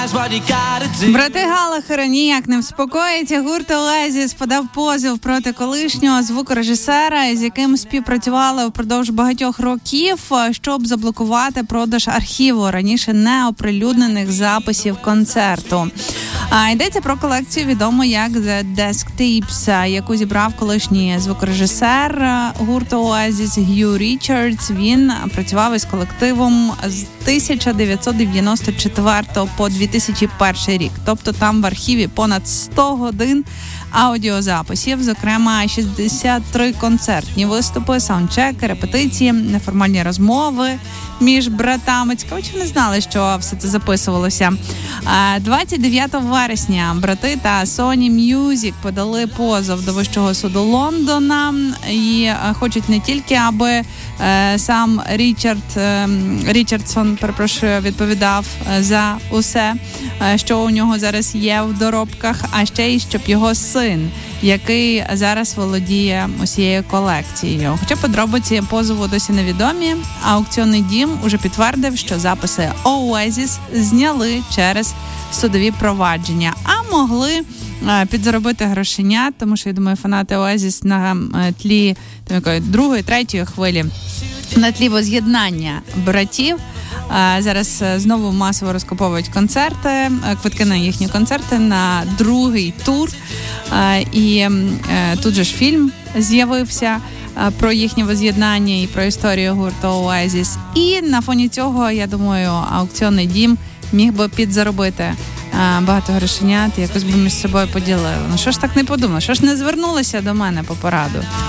Брати Галлахери ніяк не вспокоїться. Гурт Оазіс подав позов проти колишнього звукорежисера, з яким співпрацювали впродовж багатьох років, щоб заблокувати продаж архіву раніше неоприлюднених записів концерту. Йдеться про колекцію, відому як The Desk Tapes, яку зібрав колишній звукорежисер гурту Оазіс Г'ю Річардс. Він працював із колективом з 1994 по 2001 рік. Тобто там в архіві понад 100 годин аудіозаписів, зокрема 63 концертні виступи, саундчеки, репетиції, неформальні розмови між братами. Цікаво, чи не знали, що все це записувалося. 29 вересня брати та Sony Music подали позов до Вищого суду Лондона і хочуть не тільки, аби сам Річардсон, відповідав за усе, що у нього зараз є в доробках, а ще й щоб його син, який зараз володіє усією колекцією. Хоча подробиці позову досі невідомі, аукціонний дім уже підтвердив, що записи Oasis зняли через судові провадження, а могли підзаробити грошенят, тому що, я думаю, фанати Oasis на тлі другої, третьої хвилі, на тлі воз'єднання братів, зараз знову масово розкуповують концерти, квитки на їхні концерти, на другий тур. І тут же ж фільм з'явився про їхнє воз'єднання і про історію гурту Oasis. І на фоні цього, я думаю, аукціонний дім міг би підзаробити багато грошенят, якось би між собою поділили. Ну що ж так не подумали? Що ж не звернулися до мене по пораду?